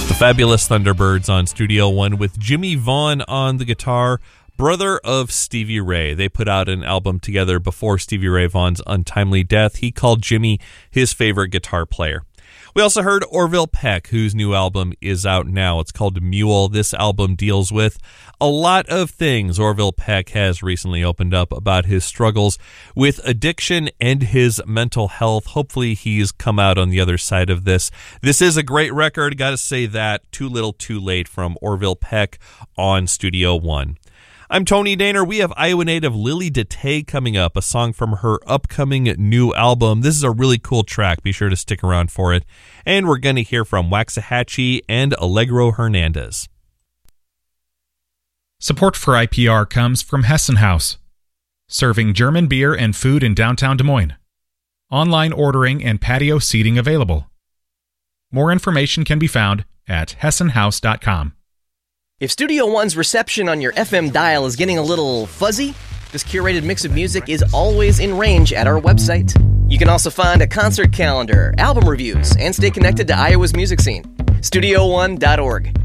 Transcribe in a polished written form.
The Fabulous Thunderbirds on Studio One with Jimmy Vaughn on the guitar, brother of Stevie Ray. They put out an album together before Stevie Ray Vaughan's untimely death. He called Jimmy his favorite guitar player. We also heard Orville Peck, whose new album is out now. It's called Mule. This album deals with a lot of things. Orville Peck has recently opened up about his struggles with addiction and his mental health. Hopefully he's come out on the other side of this. This is a great record. Got to say that. Too Little Too Late from Orville Peck on Studio One. I'm Tony Daner. We have Iowa native Lily Detay coming up, a song from her upcoming new album. This is a really cool track. Be sure to stick around for it. And we're going to hear from Waxahachie and Allegro Hernandez. Support for IPR comes from Hessen House, serving German beer and food in downtown Des Moines. Online ordering and patio seating available. More information can be found at hessenhouse.com. If Studio One's reception on your FM dial is getting a little fuzzy, this curated mix of music is always in range at our website. You can also find a concert calendar, album reviews, and stay connected to Iowa's music scene. StudioOne.org.